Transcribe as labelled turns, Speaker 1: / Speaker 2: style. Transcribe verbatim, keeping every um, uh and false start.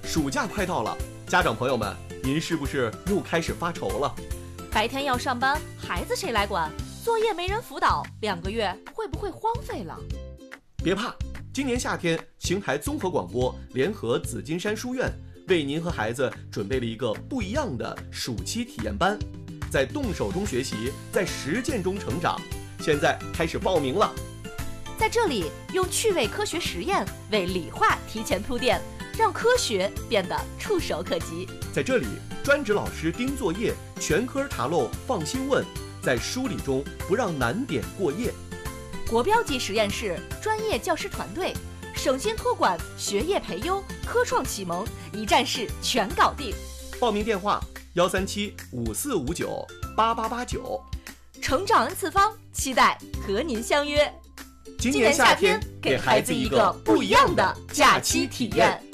Speaker 1: 暑假快到了，家长朋友们，您是不是又开始发愁了？
Speaker 2: 白天要上班，孩子谁来管？作业没人辅导，两个月会不会荒废了？
Speaker 1: 别怕，今年夏天，邢台综合广播联合紫金山书院，为您和孩子准备了一个不一样的暑期体验班，在动手中学习，在实践中成长。现在开始报名了。
Speaker 2: 在这里，用趣味科学实验为理化提前铺垫，让科学变得触手可及。
Speaker 1: 在这里，专职老师盯作业，全科查漏放心问，在梳理中不让难点过夜。
Speaker 2: 国标级实验室，专业教师团队，省心托管，学业培优，科创启蒙，一站式全搞定。
Speaker 1: 报名电话：幺三七五四五九八八八九。
Speaker 2: 成长 N 次方，期待和您相约。
Speaker 1: 今年夏天，给孩子一个不一样的假期体验。